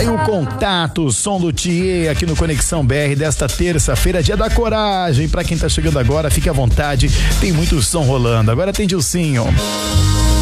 aí o contato, som do Thier aqui no Conexão BR desta terça-feira, dia da coragem. Pra quem tá chegando agora, fique à vontade, tem muito som rolando. Agora tem Dilcinho.